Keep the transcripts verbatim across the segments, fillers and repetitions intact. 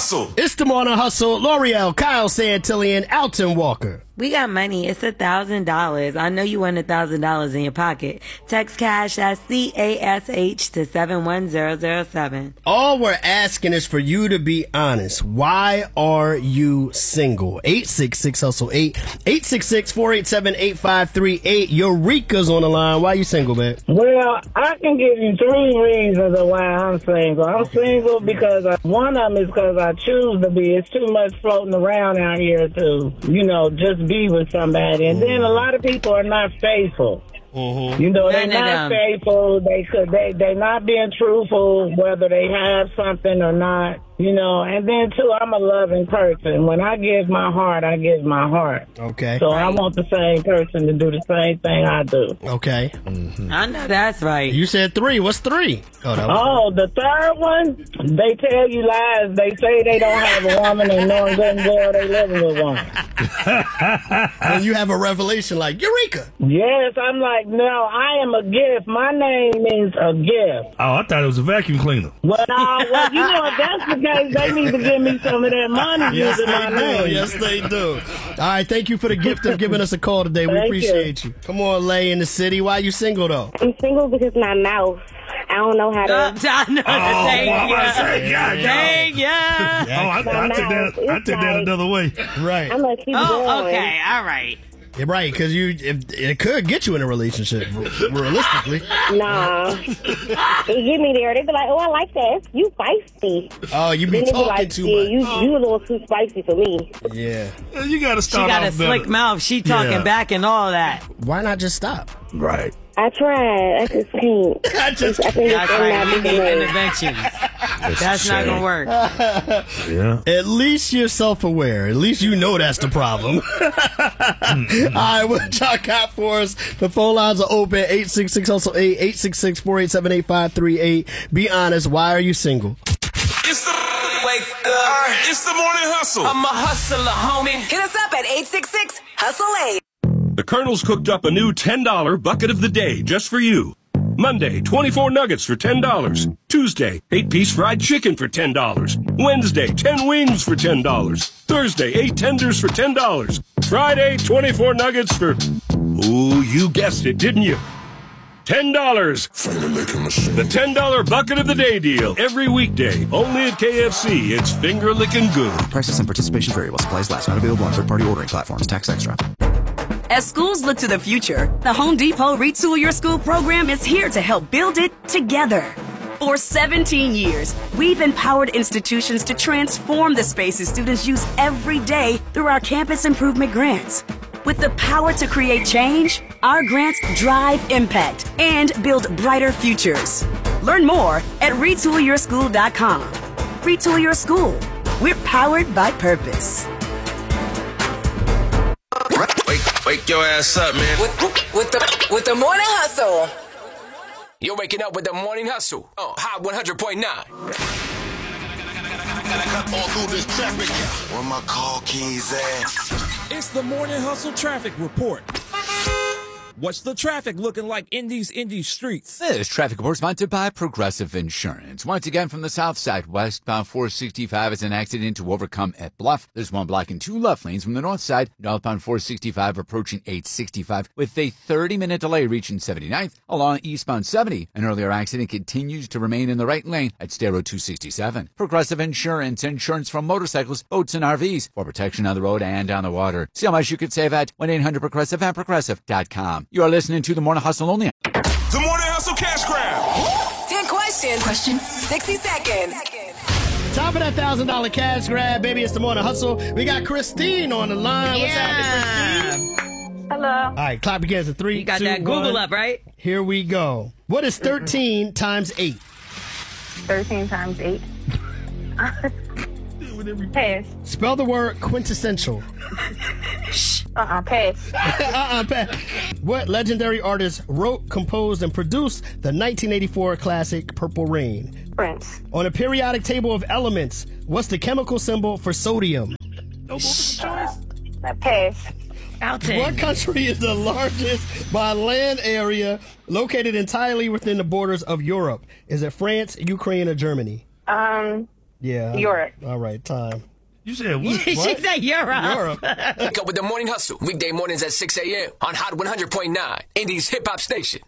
Hustle. It's the Morning Hustle. L'Oreal, Kyle Santillian, Alton Walker. We got money. It's a thousand dollars. I know you want a thousand dollars in your pocket. Text cash at C A S H to seven one zero zero seven. All we're asking is for you to be honest. Why are you single? eight six six hustle eight, eight six six, four eight seven, eight five three eight. Eureka's on the line. Why are you single, man? Well, I can give you three reasons of why I'm single. I'm single because I, one of them is because I choose to be. It's too much floating around out here to, you know, just be with somebody. And then a lot of people are not faithful. Mm-hmm. You know, they're not faithful. They could, they, they're not being truthful, whether they have something or not. You know, and then, too, I'm a loving person. When I give my heart, I give my heart. Okay. So I want the same person to do the same thing I do. Okay. Mm-hmm. I know that's right. You said three. What's three? Oh, that was oh the third one, they tell you lies. They say they don't have a woman and knowing good and well they living with one. And you have a revelation like, Eureka. Yes, I'm like, no, I am a gift. My name is a gift. Oh, I thought it was a vacuum cleaner. Well, uh, well you know, if that's the case, they need to give me some of that money yes, using my do. name. Yes, they do. All right, thank you for the gift of giving us a call today. We Thank appreciate you. you. Come on, Lay in the city. Why are you single, though? I'm single because my mouth. I don't know how to. Uh, I know. Oh, Thank I'm you. about to say, God, Thank you. Oh, I, I, took that, I took that another way. Right. I'm gonna keep Oh, going. okay. All right. Yeah, right, because you if, it could get you in a relationship, realistically. Nah. They get me there. They be like, oh, I like that. You feisty. Oh, you be then talking be like, too yeah, much. You, you a little too spicy for me. Yeah. You got to She start got off a slick better. mouth. She talking Yeah. back and all that. Why not just stop? Right. I tried. I just can't. I just I think That's it's right. not You need big enough. interventions. That's not going to work. Yeah. At least you're self-aware. At least you know that's the problem. All right, what y'all got for us? The phone lines are open. eight six six hustle eight, eight six six, four eight seven, eight five three eight. Be honest. Why are you single? It's the wake up. It's the morning hustle. I'm a hustler, homie. Hit us up at eight six six hustle eight. The Colonel's cooked up a new ten dollar bucket of the day just for you. Monday, twenty-four nuggets for ten dollars. Tuesday, eight piece fried chicken for ten dollars. Wednesday, ten wings for ten dollars. Thursday, eight tenders for ten dollars. Friday, twenty-four nuggets for... Ooh, you guessed it, didn't you? ten dollars. The ten dollar bucket of the day deal. Every weekday, only at K F C. It's finger licking good. Prices and participation vary while supplies last. Not available on third-party ordering platforms. Tax extra. As schools look to the future, the Home Depot Retool Your School program is here to help build it together. For seventeen years, we've empowered institutions to transform the spaces students use every day through our campus improvement grants. With the power to create change, our grants drive impact and build brighter futures. Learn more at retool your school dot com. Retool Your School. We're powered by purpose. Wake, wake your ass up, man. With, with the with the morning hustle. You're waking up with the morning hustle. Oh, Hot one hundred point nine. All through this traffic. Where my car keys at? It's the Morning Hustle Traffic Report. What's the traffic looking like in these indie streets? This traffic report is sponsored by Progressive Insurance. Once again, from the south side, westbound four sixty-five is an accident to overcome at Bluff. There's one blocking two left lanes from the north side. Northbound four sixty-five approaching eight sixty-five with a thirty minute delay reaching seventy-ninth. Along eastbound seventy, an earlier accident continues to remain in the right lane at State Road two sixty-seven. Progressive Insurance, insurance from motorcycles, boats, and R Vs for protection on the road and on the water. See how much you could save at one eight hundred progressive and progressive dot com. You are listening to The Morning Hustle only. The morning hustle cash grab. ten questions. Question. sixty seconds. Time for that one thousand dollar cash grab, baby. It's The Morning Hustle. We got Christine on the line. What's happening, Christine? Hello. All right, clock begins at three, You got two, that Google one. up, right? Here we go. What is thirteen times eight? thirteen times eight. Pass. Spell the word quintessential. Uh-uh, pass. uh-uh, pass. What legendary artist wrote, composed, and produced the nineteen eighty-four classic Purple Rain? Prince. On a periodic table of elements, what's the chemical symbol for sodium? Uh, pass. Alton. What country is the largest by land area located entirely within the borders of Europe? Is it France, Ukraine, or Germany? Um, Yeah. Europe. All right, time. You said what? She what? said Europe. Europe. Wake up with the Morning Hustle. Weekday mornings at six a.m. on Hot one hundred point nine, Indy's hip hop station.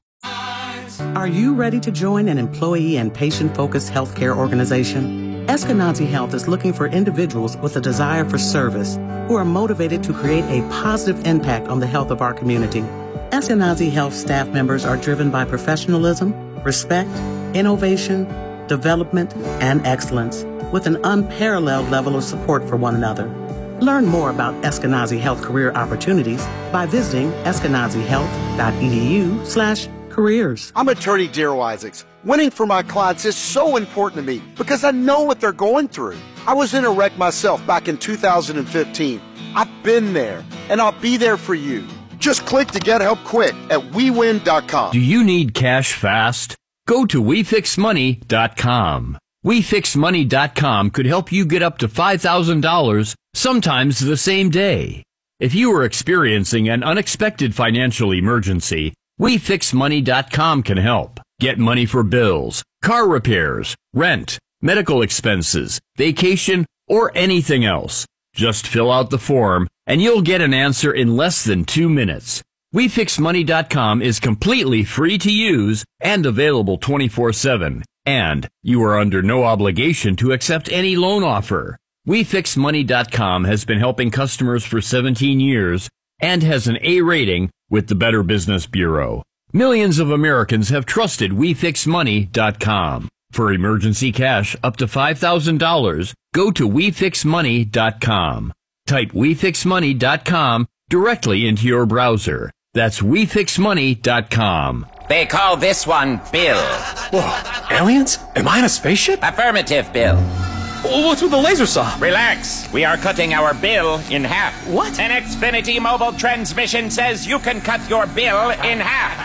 Are you ready to join an employee and patient-focused healthcare organization? Eskenazi Health is looking for individuals with a desire for service who are motivated to create a positive impact on the health of our community. Eskenazi Health staff members are driven by professionalism, respect, innovation, development, and excellence, with an unparalleled level of support for one another. Learn more about Eskenazi Health career opportunities by visiting eskenazihealth.edu slash careers. I'm attorney Darryl Isaacs. Winning for my clients is so important to me because I know what they're going through. I was in a wreck myself back in two thousand fifteen. I've been there, and I'll be there for you. Just click to get help quick at we win dot com. Do you need cash fast? Go to we fix money dot com. we fix money dot com could help you get up to five thousand dollars, sometimes the same day. If you are experiencing an unexpected financial emergency, we fix money dot com can help. Get money for bills, car repairs, rent, medical expenses, vacation, or anything else. Just fill out the form, and you'll get an answer in less than two minutes. we fix money dot com is completely free to use and available twenty-four seven. And you are under no obligation to accept any loan offer. we fix money dot com has been helping customers for seventeen years and has an A rating with the Better Business Bureau. Millions of Americans have trusted we fix money dot com. For emergency cash up to five thousand dollars, go to we fix money dot com. Type we fix money dot com directly into your browser. That's we fix money dot com. They call this one Bill. Whoa, aliens? Am I in a spaceship? Affirmative, Bill. What's with the laser saw? Relax. We are cutting our bill in half. What? An Xfinity mobile transmission says you can cut your bill in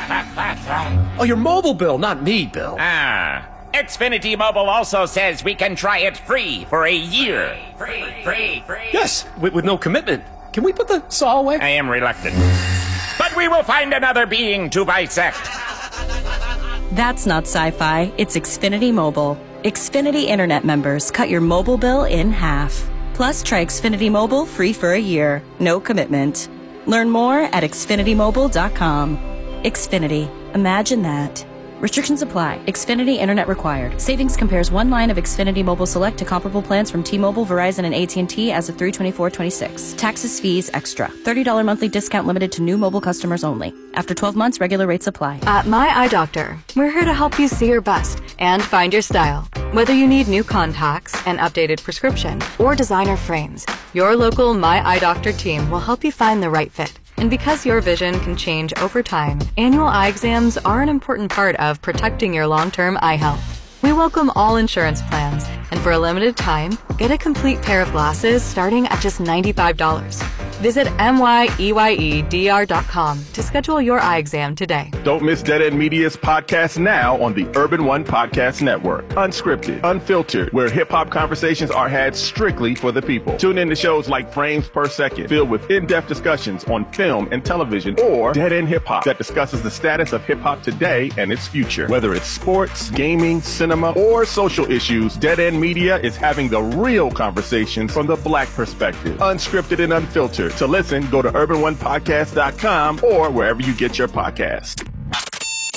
half. Oh, your mobile bill, not me, Bill. Ah. Xfinity Mobile also says we can try it free for a year. Free, free, free. Yes, with, with no commitment. Can we put the saw away? I am reluctant. But we will find another being to bisect. That's not sci-fi. It's Xfinity Mobile. Xfinity Internet members cut your mobile bill in half. Plus, try Xfinity Mobile free for a year. No commitment. Learn more at xfinity mobile dot com. Xfinity. Imagine that. Restrictions apply. Xfinity Internet required. Savings compares one line of Xfinity Mobile Select to comparable plans from T-Mobile, Verizon, and A T and T as of three twenty-four twenty-six. Taxes, fees, extra. thirty dollars monthly discount limited to new mobile customers only. After twelve months, regular rates apply. At My Eye Doctor, we're here to help you see your best and find your style. Whether you need new contacts, an updated prescription, or designer frames, your local My Eye Doctor team will help you find the right fit. And because your vision can change over time, annual eye exams are an important part of protecting your long-term eye health. We welcome all insurance plans, and for a limited time, get a complete pair of glasses starting at just ninety-five dollars. Visit M Y E Y E D R dot com to schedule your eye exam today. Don't miss Dead End Media's podcast now on the Urban One Podcast Network. Unscripted, unfiltered, where hip-hop conversations are had strictly for the people. Tune in to shows like Frames Per Second, filled with in-depth discussions on film and television, or Dead End Hip Hop, that discusses the status of hip-hop today and its future. Whether it's sports, gaming, cinema, or social issues, Dead End Media is having the real conversations from the black perspective. Unscripted and unfiltered. To listen, go to urban one podcast dot com or wherever you get your podcasts.